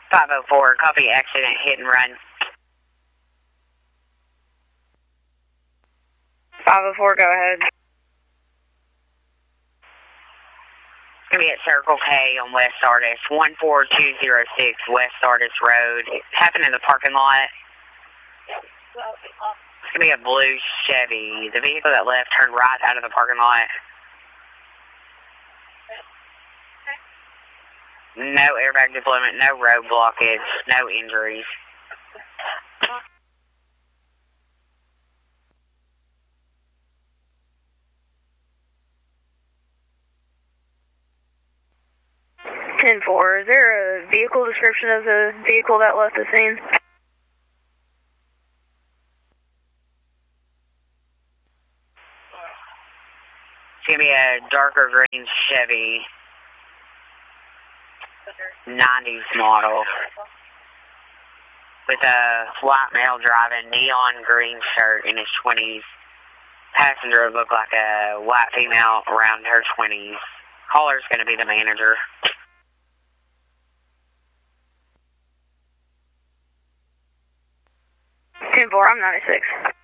504, copy accident, hit and run. 504, go ahead. It's going to be at Circle K on West Sardis, 14206 West Sardis Road. It happened in the parking lot. It's going to be a blue Chevy. The vehicle that left turned right out of the parking lot. No airbag deployment, no road blockage, no injuries. Is there a vehicle description of the vehicle that left the scene? It's going to be a darker green Chevy, 90s model, with a white male driving, neon green shirt in his 20s. Passenger would look like a white female around her 20s. Caller's going to be the manager. 10-4, I'm 96.